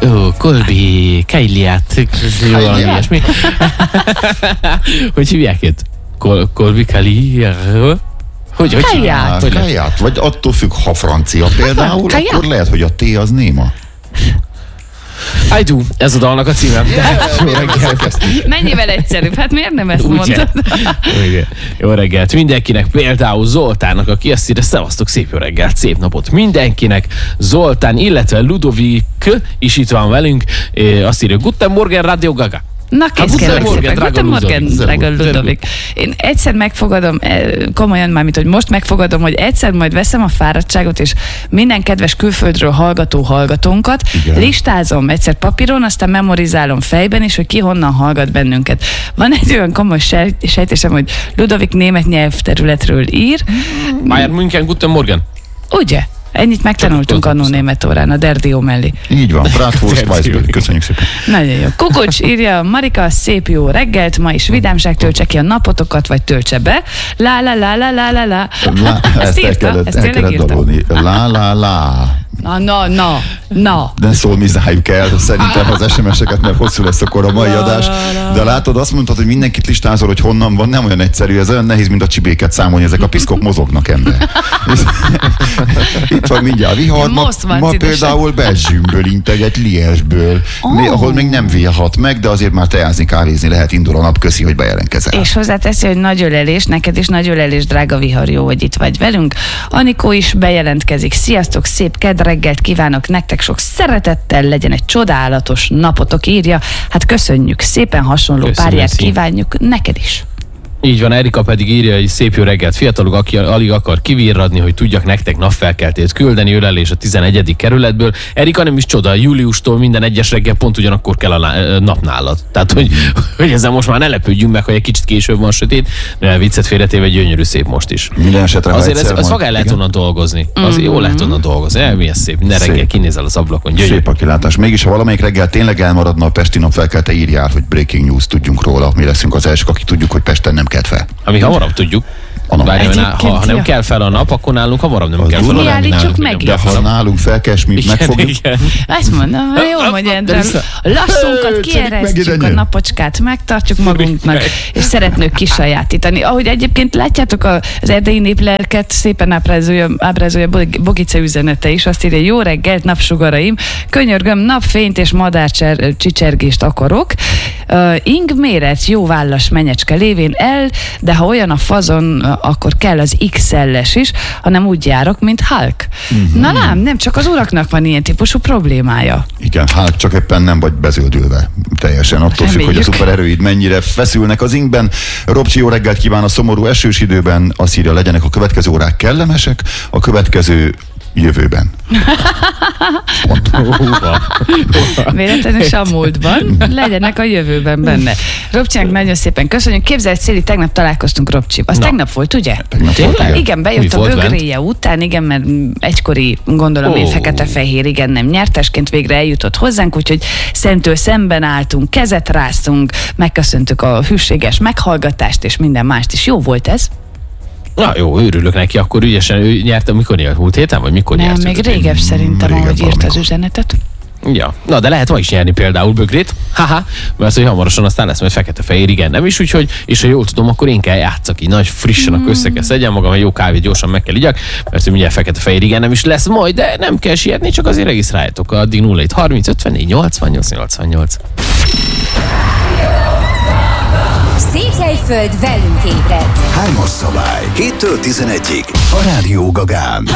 Kolbi, Kailiát, valami ilyesmi. Hogy hívják itt? Kolbi, Kailiát? Hogy Kaját, vagy attól függ, ha francia például, akkor lehet, hogy a T az néma. I do, ez a dalnak a címe. Jó reggelt. Mennyivel egyszerűbb? Hát miért nem ezt mondtad? Jó reggelt mindenkinek, például Zoltánnak, aki azt írja, szevasztok, szép jó reggelt, szép napot mindenkinek. Zoltán, illetve Ludovik is itt van velünk, azt írja, Guten Morgen, Radio Gaga. Na, kész kérlek szépen. Guten Morgen, drága Ludovik. Én egyszer megfogadom, komolyan mármint, hogy most megfogadom, hogy egyszer majd veszem a fáradtságot, és minden kedves külföldről hallgatónkat listázom egyszer papíron, aztán memorizálom fejben, és hogy ki honnan hallgat bennünket. Van egy olyan komoly sejtésem, hogy Ludovik német nyelvterületről ír. Bayern München, Guten Morgen. Ugye? Ennyit megtanultunk annó német órán, a Derdió mellé. Így van, Bratwurst, Weissbier. Köszönjük szépen. Nagyon jó. Kukucs írja, Marika, szép jó reggelt, ma is vidámság, töltse ki a napotokat, vagy töltse be. La. Ezt el kellett dalolni. La. Na. De szólmizáljuk el, szerintem az SMS-eket, mert hosszú lesz akkor a mai adás. De látod, azt mondtad, hogy mindenkit listázol, hogy honnan van, nem olyan egyszerű, ez olyan nehéz, mint a csibéket számolni, ezek a piszkok mozognak ember. Itt van mindjárt vihar, ma például Belgiumből integet, Liège-ből, ahol még nem vélhat meg, de azért már teázni, kávézni lehet, indul a nap, köszi, hogy bejelentkezel. És hozzáteszi, hogy nagy ölelés, neked is nagy ölelés, drága vihar, jó, hogy itt vagy velünk. Anikó is bejelentkezik. Sziasztok, szép kedd reggelt kívánok nektek, sok szeretettel, legyen egy csodálatos napotok, írja. Hát köszönjük, szépen hasonló párját kívánjuk neked is. Így van, Erika pedig írja, hogy szép jó reggelt, fiatalok, aki alig akar kivirradni, hogy tudjak nektek napfelkeltét küldeni, ölelés a 11. kerületből. Erika, nem is csoda, júliustól minden egyes reggel pont ugyanakkor kell a nap nálad. Tehát, hogy ezzel most már ne lepődjünk meg, hogy egy kicsit később van sötét, de viccet félretéve, gyönyörű szép most is. Minden esetre azért ez maga lehet onnan dolgozni. Azért jó lehet onnan dolgozni. Mi ez szép, minden reggel kinézel az ablakon. Gyönyörű. Szép a kilátás. Mégis, ha valamelyik reggel tényleg elmaradna a pesti napfelkelte, írjál, hogy breaking news, tudjunk róla. Mi leszünk az elsők, akik tudjuk, hogy Pesten nem kelt fel. Ami hamarabb tudjuk. Ha nem kell fel a nap, akkor nálunk hamarabb nem kell fel a nap. Mi állítsuk meg. De ha nálunk felkes, mi megfogjuk. Ezt mondom, jó mondja, Endre. Lasszunkat kieresztjük, a napocskát megtartjuk magunknak, és szeretnünk kisajátítani. Ahogy egyébként látjátok, az erdei néplelket szépen ábrázolja Bogice üzenete is. Azt írja, jó reggelt, napsugaraim, könyörgöm, napfényt és madárcsicsergést akarok. Ing méret, jó vállas menyecske lévén el, de ha olyan a fazon, akkor kell az XL-es is, hanem úgy járok, mint Hulk. Na nem csak az uraknak van ilyen típusú problémája. Igen, Hulk, csak éppen nem vagy bezöldülve teljesen. Attól függ, hogy a szupererőid mennyire feszülnek az ingben. Robcsi, jó reggelt kíván a szomorú esős időben. Azt írja, legyenek a következő órák kellemesek, a következő jövőben. Véletlenül is a múltban, legyenek a jövőben benne. Robcsinak nagyon szépen köszönjük. Képzeld, Széli, tegnap találkoztunk Robcsi. Az tegnap volt, ugye? Igen, bejött a bögréje után, igen, mert egykori, gondolom én, fekete-fehér, igen, nem nyertesként végre eljutott hozzánk, úgyhogy szentől szemben álltunk, kezet ráztunk, megköszöntük a hűséges meghallgatást, és minden mást is. Jó volt ez? Na jó, örülök neki, akkor ügyesen ő nyerte, mikor nyert? Múlt héten, vagy mikor nyert? Nem, még régebb szerintem, ahogy írt az üzenetet. Ja, na de lehet ma is nyerni például bögrét. Mert hogy hamarosan aztán lesz majd fekete-fehér, igen, nem is, úgyhogy, és ha jól tudom, akkor én kell játszak így, nagy frissen össze kell szedjem magam, hogy jó kávét gyorsan meg kell igyak, mert hogy mindjárt fekete-fehér, igen, nem is lesz majd, de nem kell sietni, csak azért regisztráljátok, addig 0730 54 88 88. Székelyföld velünk ébred. 3-as szabály, 7-től 11-ig a Rádió Gagán.